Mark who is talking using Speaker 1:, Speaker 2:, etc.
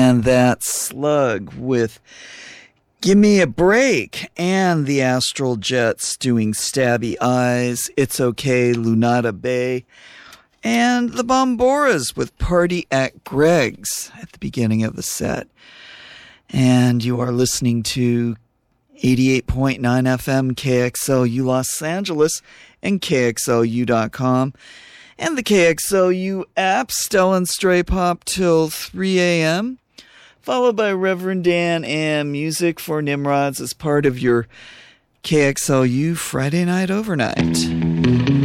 Speaker 1: And that's Slug with Give Me a Break, and the Astral Jets doing Stabby Eyes, It's Okay, Lunata Bay, and the Bomboras with Party at Greg's at the beginning of the set. And you are listening to 88.9 FM KXLU Los Angeles and KXLU.com and the KXLU app, Stellan Stray Pop till 3 a.m., followed by Reverend Dan and music for Nimrods as part of your KXLU Friday Night Overnight.